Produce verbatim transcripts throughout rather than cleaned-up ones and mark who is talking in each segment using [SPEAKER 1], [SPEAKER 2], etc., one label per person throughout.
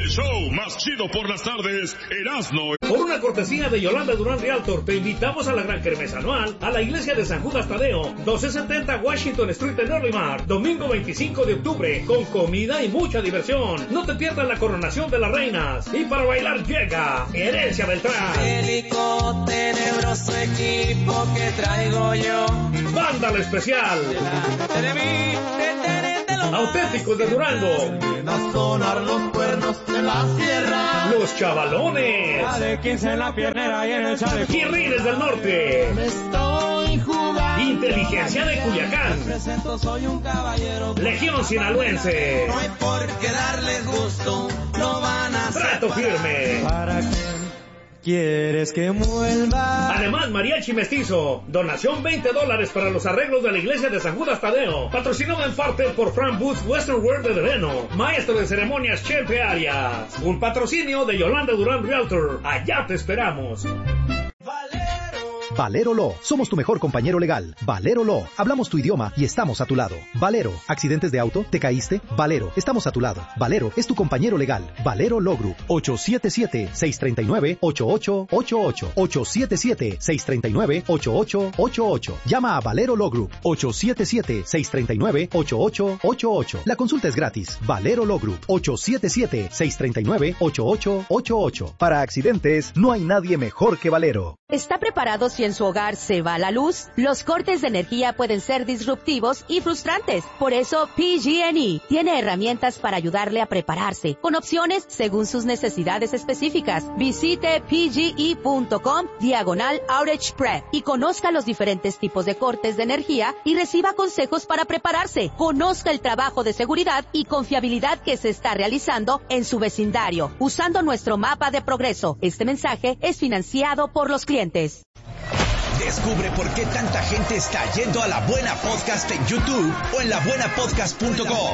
[SPEAKER 1] El show más chido por las tardes, Erasmo.
[SPEAKER 2] Por una cortesía de Yolanda Durán Realtor, te invitamos a la gran kermés anual a la iglesia de San Judas Tadeo, doce setenta Washington Street en Olimar, domingo veinticinco de octubre, con comida y mucha diversión. No te pierdas la coronación de las reinas. Y para bailar llega Herencia Beltrán.
[SPEAKER 3] Angélico, tenebroso equipo que traigo yo.
[SPEAKER 2] Banda La Especial.
[SPEAKER 3] Delante de mí, detenete los
[SPEAKER 2] Auténticos de Durango.
[SPEAKER 4] A sonar los cuernos de la sierra.
[SPEAKER 2] Los Chavalones.
[SPEAKER 3] de quince en la piernera y en el chaleco.
[SPEAKER 2] Guirrines del Norte.
[SPEAKER 4] Me estoy jugando.
[SPEAKER 2] Inteligencia de Culiacán.
[SPEAKER 3] Presento, soy un caballero.
[SPEAKER 2] Legión Sinaloense.
[SPEAKER 3] No hay por qué darles gusto, no van a hacer.
[SPEAKER 2] Trato Firme.
[SPEAKER 3] ¿Para qué quieres que vuelva?
[SPEAKER 2] Además, Mariachi Mestizo. Donación veinte dólares para los arreglos de la iglesia de San Judas Tadeo. Patrocinado en parte por Frank Booth Western World de Dereno. Maestro de ceremonias Chepe Arias. Un patrocinio de Yolanda Durán Realtor. Allá te esperamos.
[SPEAKER 5] Valero Law. Somos tu mejor compañero legal. Valero Law. Hablamos tu idioma y estamos a tu lado. Valero. ¿Accidentes de auto? ¿Te caíste? Valero. Estamos a tu lado. Valero es tu compañero legal. Valero Law Group. ocho siete siete, seis tres nueve, ocho ocho ocho ocho. ocho siete siete, seis tres nueve, ocho ocho ocho ocho. Llama a Valero Law Group. ocho siete siete, seis tres nueve, ocho ocho ocho ocho. La consulta es gratis. Valero Law Group. ocho siete siete, seis tres nueve, ocho ocho ocho ocho. Para accidentes, no hay nadie mejor que Valero.
[SPEAKER 6] ¿Está preparado si en su hogar se va la luz? Los cortes de energía pueden ser disruptivos y frustrantes. Por eso, P G and E tiene herramientas para ayudarle a prepararse, con opciones según sus necesidades específicas. Visite pge.com diagonal outage prep y conozca los diferentes tipos de cortes de energía y reciba consejos para prepararse. Conozca el trabajo de seguridad y confiabilidad que se está realizando en su vecindario, usando nuestro mapa de progreso. Este mensaje es financiado por los clientes.
[SPEAKER 7] Descubre por qué tanta gente está yendo a La Buena Podcast en YouTube o en la buena podcast punto com.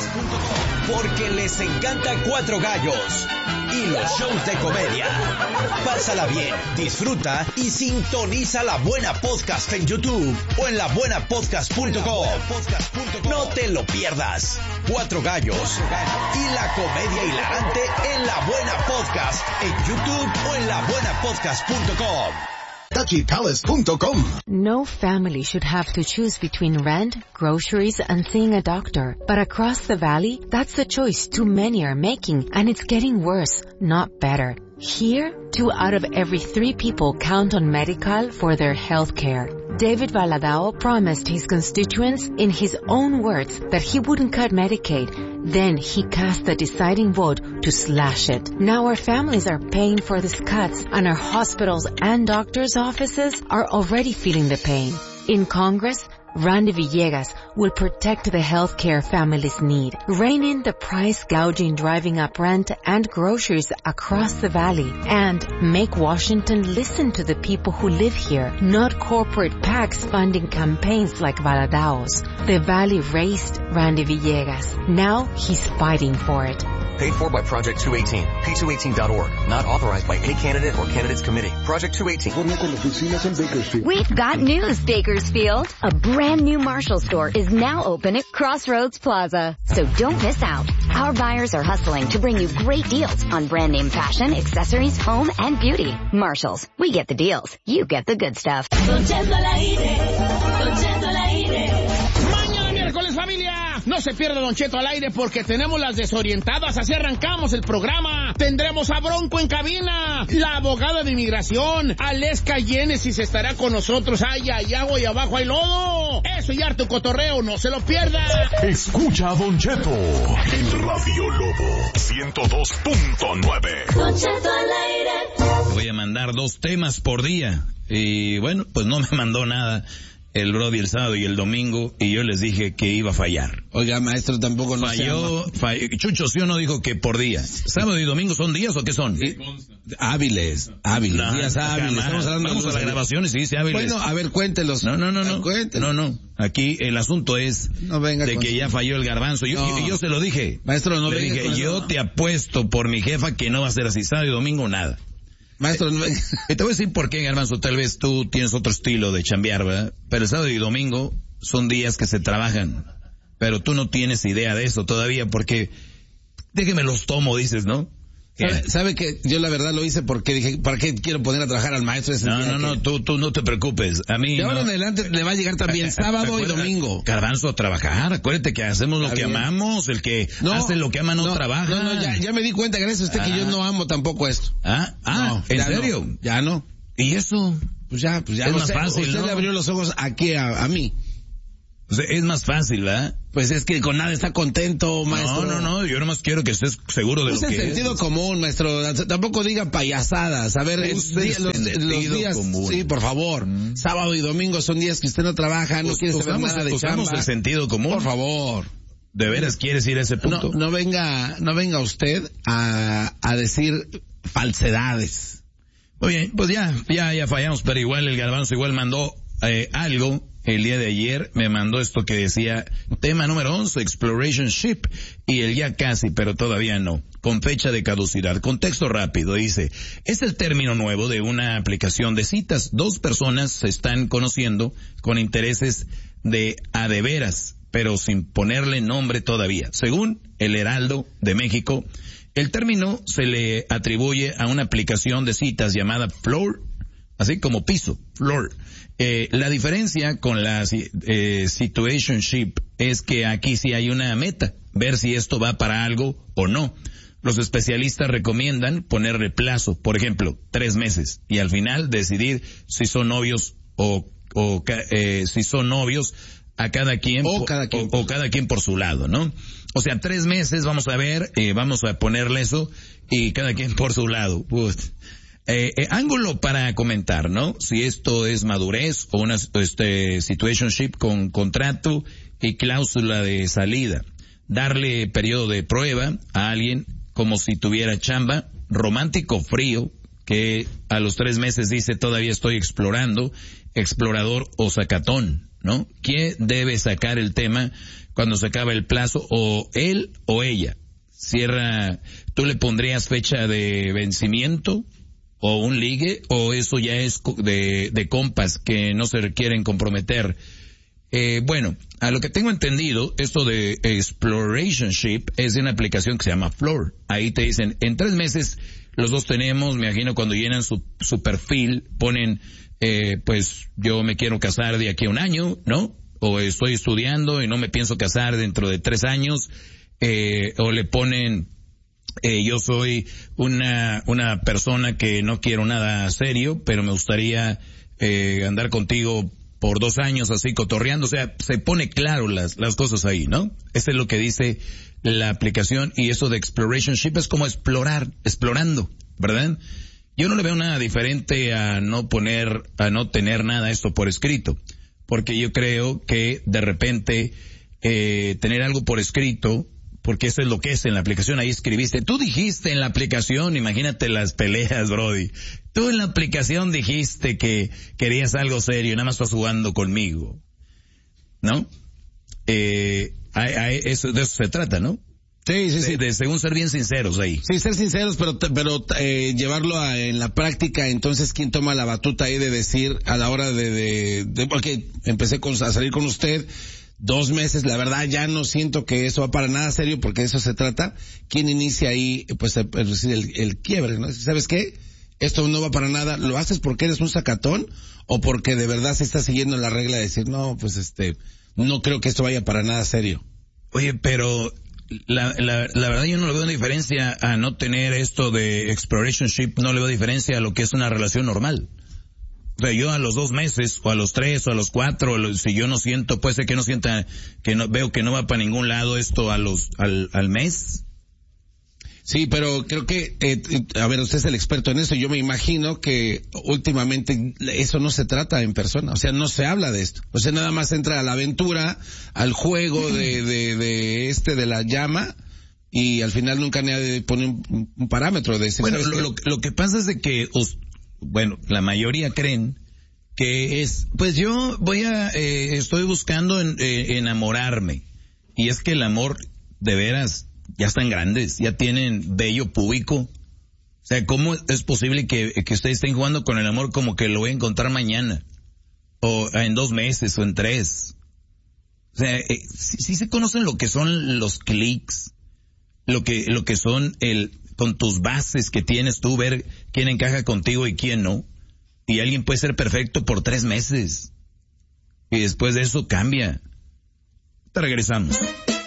[SPEAKER 7] Porque les encanta Cuatro Gallos y los shows de comedia. Pásala bien, disfruta y sintoniza La Buena Podcast en YouTube o en la buena podcast punto com. No te lo pierdas. Cuatro Gallos y la comedia hilarante en La Buena Podcast en YouTube o en la buena podcast punto com.
[SPEAKER 8] Tachi Palace punto com.
[SPEAKER 9] No family should have to choose between rent, groceries, and seeing a doctor. But across the valley, that's the choice too many are making, and it's getting worse, not better. Here, two out of every three people count on Medical for their health care. David Valadao promised his constituents, in his own words, that he wouldn't cut Medicaid. Then he cast the deciding vote to slash it. Now our families are paying for these cuts, and our hospitals and doctors' offices are already feeling the pain. In Congress, Randy Villegas will protect the healthcare families need, rein in the price gouging driving up rent and groceries across the valley, and make Washington listen to the people who live here, not corporate PACs funding campaigns like Valadao's. The valley raised Randy Villegas. Now he's fighting for it.
[SPEAKER 10] Paid for by Project two eighteen. P two eighteen dot org. Not authorized by any candidate or candidates committee. Project two eighteen.
[SPEAKER 11] We've got news, Bakersfield. A brand new Marshall store is now open at Crossroads Plaza. So don't miss out. Our buyers are hustling to bring you great deals on brand name fashion, accessories, home, and beauty. Marshalls. We get the deals. You get the good stuff.
[SPEAKER 12] Mañana miércoles, familia. No se pierda Don Cheto al aire porque tenemos las desorientadas. Así arrancamos el programa. Tendremos a Bronco en cabina, la abogada de inmigración, Aleska Genesis estará con nosotros. Ay, ay, agua y abajo hay lodo. Eso y harto cotorreo, no se lo pierda.
[SPEAKER 1] Escucha a Don Cheto en Radio Lobo ciento dos punto nueve.
[SPEAKER 13] Don Cheto al aire.
[SPEAKER 14] Te voy a mandar dos temas por día. Y bueno, pues no me mandó nada el Brody el sábado y el domingo, y yo les dije que iba a fallar.
[SPEAKER 15] Oiga, maestro, tampoco no
[SPEAKER 14] falló. Falló. Chucho, ¿sí o no dijo que por día? ¿Sábado y domingo son días o qué son?
[SPEAKER 15] Sí. Hábiles, hábiles, no, días hábiles.
[SPEAKER 14] Estamos hablando Vamos a la grabación y se dice hábiles.
[SPEAKER 15] Bueno, a ver, cuéntelos.
[SPEAKER 14] No, no, no, no.
[SPEAKER 15] Cuéntelos.
[SPEAKER 14] No, no. Aquí el asunto es
[SPEAKER 15] no venga
[SPEAKER 14] de que su... ya falló el garbanzo. Yo, no. yo, yo se lo dije.
[SPEAKER 15] Maestro, no
[SPEAKER 14] Le
[SPEAKER 15] venga
[SPEAKER 14] dije,
[SPEAKER 15] con
[SPEAKER 14] yo
[SPEAKER 15] eso.
[SPEAKER 14] te apuesto por mi jefa que no va a ser así sábado y domingo nada.
[SPEAKER 15] Maestro, no...
[SPEAKER 14] eh, te voy a decir por qué, Garbanzo, tal vez tú tienes otro estilo de chambear, ¿verdad? Pero el sábado y domingo son días que se trabajan, pero tú no tienes idea de eso todavía porque, déjeme los tomo, dices, ¿no?
[SPEAKER 15] ¿Sabe, sabe que yo la verdad lo hice porque dije, ¿para qué quiero poner a trabajar al maestro ese
[SPEAKER 14] No,
[SPEAKER 15] día
[SPEAKER 14] no,
[SPEAKER 15] que...
[SPEAKER 14] no, tú, tú no te preocupes. A mí
[SPEAKER 15] De ahora
[SPEAKER 14] no.
[SPEAKER 15] en adelante le va a llegar también sábado y domingo.
[SPEAKER 14] Garbanzo, a trabajar. Acuérdate que hacemos lo
[SPEAKER 15] Está
[SPEAKER 14] que
[SPEAKER 15] bien.
[SPEAKER 14] amamos. El que
[SPEAKER 15] No,
[SPEAKER 14] hace lo que ama no,
[SPEAKER 15] no
[SPEAKER 14] trabaja.
[SPEAKER 15] No, no, ya, ya me di cuenta, gracias a usted,
[SPEAKER 14] Ah.
[SPEAKER 15] que yo no amo tampoco esto.
[SPEAKER 14] Ah, ah,
[SPEAKER 15] No,
[SPEAKER 14] ¿en
[SPEAKER 15] ya
[SPEAKER 14] serio?
[SPEAKER 15] no, ya no.
[SPEAKER 14] ¿Y eso?
[SPEAKER 15] Pues ya, pues ya.
[SPEAKER 14] Es
[SPEAKER 15] lo
[SPEAKER 14] más
[SPEAKER 15] sé.
[SPEAKER 14] fácil,
[SPEAKER 15] Usted
[SPEAKER 14] ¿no?
[SPEAKER 15] le abrió los ojos aquí a, a mí.
[SPEAKER 14] O sea, es más fácil, ¿verdad?
[SPEAKER 15] Pues es que con nada está contento, maestro.
[SPEAKER 14] No, no, no, yo nomás quiero que estés seguro de
[SPEAKER 15] Use
[SPEAKER 14] lo
[SPEAKER 15] el
[SPEAKER 14] que
[SPEAKER 15] sentido
[SPEAKER 14] es.
[SPEAKER 15] común, maestro. Tampoco diga payasadas. A ver,
[SPEAKER 14] Use
[SPEAKER 15] el día-
[SPEAKER 14] el
[SPEAKER 15] los, los
[SPEAKER 14] sentido
[SPEAKER 15] días,
[SPEAKER 14] común.
[SPEAKER 15] sí, por favor.
[SPEAKER 14] Mm.
[SPEAKER 15] Sábado y domingo son días que usted no trabaja, no
[SPEAKER 14] Us-
[SPEAKER 15] quiere saber
[SPEAKER 14] usamos,
[SPEAKER 15] nada de
[SPEAKER 14] usamos
[SPEAKER 15] chamba.
[SPEAKER 14] el sentido común.
[SPEAKER 15] Por favor.
[SPEAKER 14] ¿De veras quieres ir a ese
[SPEAKER 15] No,
[SPEAKER 14] punto?
[SPEAKER 15] no venga, no venga usted a, a decir falsedades.
[SPEAKER 14] Muy bien, pues ya, ya, ya fallamos, pero igual el Garbanzo igual mandó eh, algo. El día de ayer me mandó esto que decía, tema número once, Exploration Ship, y el ya casi, pero todavía no, con fecha de caducidad. Contexto rápido, dice, es el término nuevo de una aplicación de citas. Dos personas se están conociendo con intereses de a de veras, pero sin ponerle nombre todavía. Según el Heraldo de México, el término se le atribuye a una aplicación de citas llamada Floor, así como piso, Floor. Eh, la diferencia con la eh, situationship es que aquí sí hay una meta, ver si esto va para algo o no. Los especialistas recomiendan ponerle plazo, por ejemplo, tres meses, y al final decidir si son novios o, o eh, si son novios a cada quien,
[SPEAKER 15] o cada quien,
[SPEAKER 14] o, o cada quien por su lado, ¿no? O sea, tres meses, vamos a ver, eh, vamos a ponerle eso, y cada quien por su lado. Uf. Eh, eh, ángulo para comentar, ¿no? Si esto es madurez o una este, situationship con contrato y cláusula de salida. Darle periodo de prueba a alguien como si tuviera chamba, romántico frío, que a los tres meses dice todavía estoy explorando, explorador o sacatón, ¿no? ¿Quién debe sacar el tema cuando se acaba el plazo? O él o ella. Cierra, ¿tú le pondrías fecha de vencimiento? O un ligue, o eso ya es de, de compas que no se requieren comprometer. Eh, bueno, a lo que tengo entendido, esto de Explorationship es de una aplicación que se llama Floor. Ahí te dicen, en tres meses los dos tenemos, me imagino cuando llenan su, su perfil, ponen, eh, pues yo me quiero casar de aquí a un año, ¿no? O estoy estudiando y no me pienso casar dentro de tres años, eh, o le ponen, Eh, yo soy una una persona que no quiero nada serio, pero me gustaría eh, andar contigo por dos años así cotorreando. O sea, se pone claro las las cosas ahí, ¿no? Eso es lo que dice la aplicación, y eso de Explorationship es como explorar, explorando, ¿verdad? Yo no le veo nada diferente a no poner, a no tener nada esto por escrito, porque yo creo que de repente eh, tener algo por escrito, porque eso es lo que es en la aplicación, ahí escribiste, tú dijiste en la aplicación, imagínate las peleas, brody, tú en la aplicación dijiste que querías algo serio, nada más estás jugando conmigo, ¿no? Eh, hay, hay, eso, de eso se trata, ¿no?
[SPEAKER 15] Sí, sí, sí.
[SPEAKER 14] De, de, según ser bien sinceros ahí.
[SPEAKER 15] Sí, ser sinceros, pero pero eh, llevarlo a, en la práctica, entonces, ¿quién toma la batuta ahí de decir a la hora de, de, de porque empecé con, a salir con usted, dos meses, la verdad ya no siento que eso va para nada serio, porque de eso se trata. ¿Quién inicia ahí, pues, el, el, el quiebre, ¿no? ¿Sabes qué? Esto no va para nada. ¿Lo haces porque eres un sacatón o porque de verdad se está siguiendo la regla de decir, no, pues este, no creo que esto vaya para nada serio?
[SPEAKER 14] Oye, pero la, la, la verdad yo no le veo una diferencia a no tener esto de explorationship, no le veo diferencia a lo que es una relación normal. O sea, yo a los dos meses, o a los tres, o a los cuatro, si yo no siento, puede ser que no sienta, que no, veo que no va para ningún lado esto a los, al, al mes.
[SPEAKER 15] Sí, pero creo que, eh, a ver, usted es el experto en eso, yo me imagino que últimamente eso no se trata en persona, o sea, no se habla de esto. O sea, nada más entra a la aventura, al juego de, de, de este, de la llama, y al final nunca nadie pone un, un parámetro de decir,
[SPEAKER 14] bueno, lo, lo, lo que pasa es de que, bueno, la mayoría creen que es, pues yo voy a, eh, estoy buscando en, eh, enamorarme. Y es que el amor, de veras, ya están grandes, ya tienen vello púbico. O sea, ¿cómo es posible que, que ustedes estén jugando con el amor como que lo voy a encontrar mañana? O en dos meses, o en tres. O sea, eh, sí, sí se conocen lo que son los clics, lo que, lo que son el, con tus bases que tienes tú, ver quién encaja contigo y quién no. Y alguien puede ser perfecto por tres meses. Y después de eso cambia. Te regresamos.